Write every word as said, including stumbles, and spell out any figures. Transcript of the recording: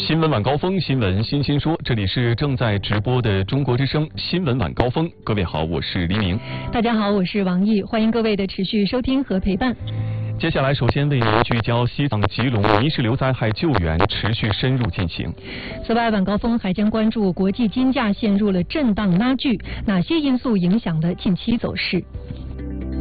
新闻晚高峰，新闻新鲜说，这里是正在直播的中国之声新闻晚高峰。各位好，我是黎明。 大家好，我是王毅，欢迎各位的持续收听和陪伴。 接下来，首先为您聚焦西藏吉隆泥石流灾害救援持续深入进行。 此外，晚高峰还将关注国际金价陷入了震荡拉锯，哪些因素影响了近期走势？